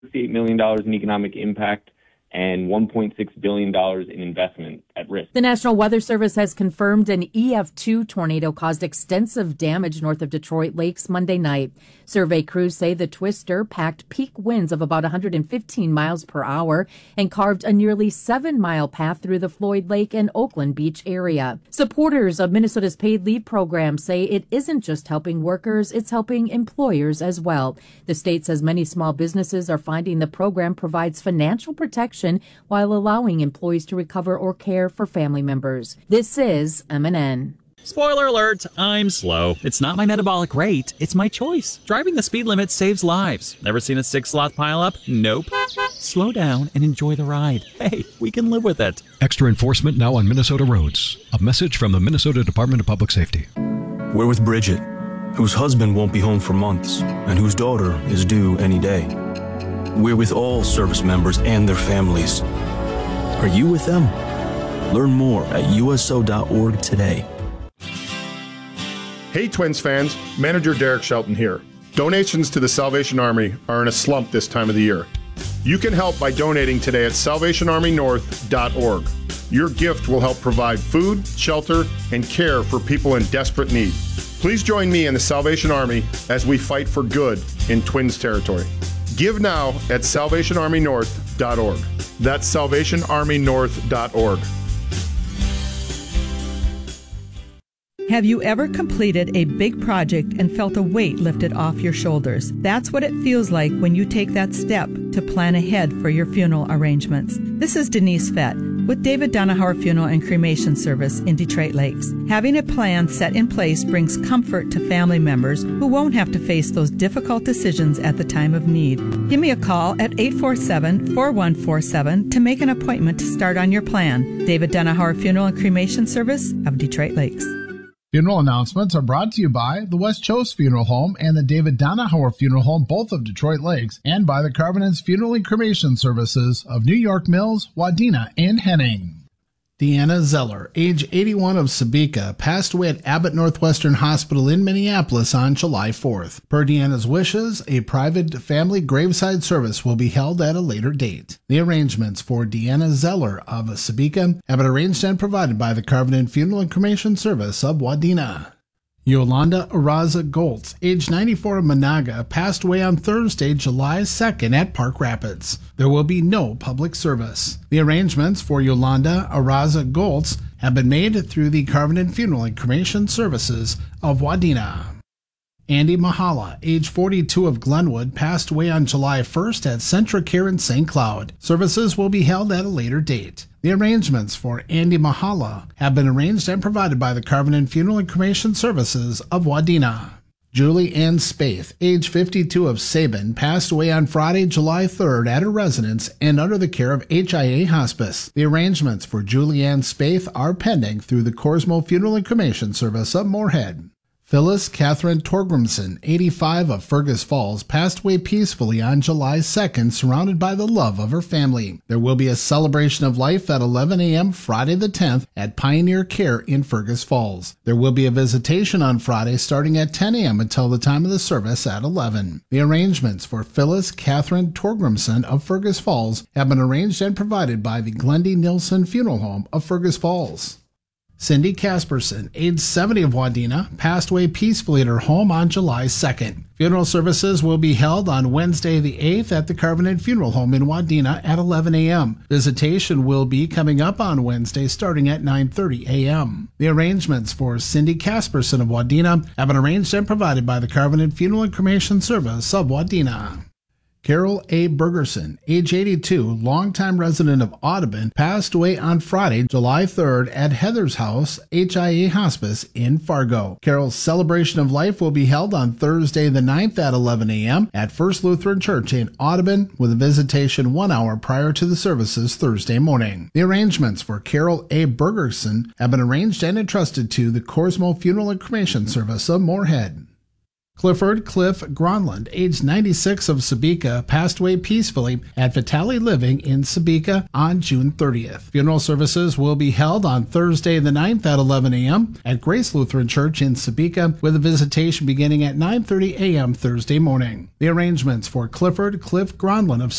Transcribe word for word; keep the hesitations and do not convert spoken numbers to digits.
sixty-eight million dollars in economic impact and one point six billion dollars in investment at risk. The National Weather Service has confirmed an E F two tornado caused extensive damage north of Detroit Lakes Monday night. Survey crews say the twister packed peak winds of about one hundred fifteen miles per hour and carved a nearly seven-mile path through the Floyd Lake and Oakland Beach area. Supporters of Minnesota's paid leave program say it isn't just helping workers, it's helping employers as well. The state says many small businesses are finding the program provides financial protection while allowing employees to recover or care for family members. This is M N N. Spoiler alert, I'm slow. It's not my metabolic rate, it's my choice. Driving the speed limit saves lives. Never seen a six-sloth pileup? Nope. Slow down and enjoy the ride. Hey, we can live with it. Extra enforcement now on Minnesota roads. A message from the Minnesota Department of Public Safety. We're with Bridget, whose husband won't be home for months and whose daughter is due any day. We're with all service members and their families. Are you with them? Learn more at U S O dot org today. Hey Twins fans, Manager Derek Shelton here. Donations to the Salvation Army are in a slump this time of the year. You can help by donating today at salvation army north dot org. Your gift will help provide food, shelter, and care for people in desperate need. Please join me in the Salvation Army as we fight for good in Twins territory. Give now at salvation army north dot org. That's salvation army north dot org. Have you ever completed a big project and felt a weight lifted off your shoulders? That's what it feels like when you take that step to plan ahead for your funeral arrangements. This is Denise Fett with David Donahauer Funeral and Cremation Service in Detroit Lakes. Having a plan set in place brings comfort to family members who won't have to face those difficult decisions at the time of need. Give me a call at eight four seven, four one four seven to make an appointment to start on your plan. David Donahauer Funeral and Cremation Service of Detroit Lakes. Funeral announcements are brought to you by the West Choate Funeral Home and the David Donahauer Funeral Home, both of Detroit Lakes, and by the Carbone's Funeral and Cremation Services of New York Mills, Wadena, and Henning. Deanna Zeller, age eighty-one, of Sebeka, passed away at Abbott Northwestern Hospital in Minneapolis on July fourth. Per Deanna's wishes, a private family graveside service will be held at a later date. The arrangements for Deanna Zeller of Sebeka have been arranged and provided by the Carbonet Funeral and Cremation Service of Wadena. Yolanda Araza Goltz, age ninety-four, of Monaga, passed away on Thursday, July second at Park Rapids. There will be no public service. The arrangements for Yolanda Araza Goltz have been made through the Carbonet Funeral and Cremation Services of Wadena. Andy Mahala, age forty-two, of Glenwood, passed away on July first at Centra Care in Saint Cloud. Services will be held at a later date. The arrangements for Andy Mahala have been arranged and provided by the Carbonet Funeral and Cremation Services of Wadena. Julie Ann Spaeth, age fifty-two, of Sabin, passed away on Friday, July third at her residence and under the care of H I A Hospice. The arrangements for Julie Ann Spaeth are pending through the Corsmo Funeral and Cremation Service of Moorhead. Phyllis Catherine Torgrimson, eighty-five, of Fergus Falls, passed away peacefully on July second, surrounded by the love of her family. There will be a celebration of life at eleven a.m. Friday the tenth at Pioneer Care in Fergus Falls. There will be a visitation on Friday starting at ten a.m. until the time of the service at eleven. The arrangements for Phyllis Catherine Torgrimson of Fergus Falls have been arranged and provided by the Glendy Nilsson Funeral Home of Fergus Falls. Cindy Casperson, age seventy, of Wadena, passed away peacefully at her home on July second. Funeral services will be held on Wednesday the eighth at the Carbonet Funeral Home in Wadena at eleven a.m. Visitation will be coming up on Wednesday starting at nine thirty a.m. The arrangements for Cindy Casperson of Wadena have been arranged and provided by the Carbonet Funeral and Cremation Service of Wadena. Carol A. Bergerson, age eighty-two, longtime resident of Audubon, passed away on Friday, July third at Heather's House, H I A Hospice in Fargo. Carol's celebration of life will be held on Thursday the ninth at eleven a.m. at First Lutheran Church in Audubon, with a visitation one hour prior to the services Thursday morning. The arrangements for Carol A. Bergerson have been arranged and entrusted to the Corsmo Funeral and Cremation Service of Moorhead. Clifford Cliff Gronland, age ninety-six, of Sebeka, passed away peacefully at Vitale Living in Sebeka on June thirtieth. Funeral services will be held on Thursday the ninth at eleven a.m. at Grace Lutheran Church in Sebeka, with a visitation beginning at nine thirty a.m. Thursday morning. The arrangements for Clifford Cliff Gronland of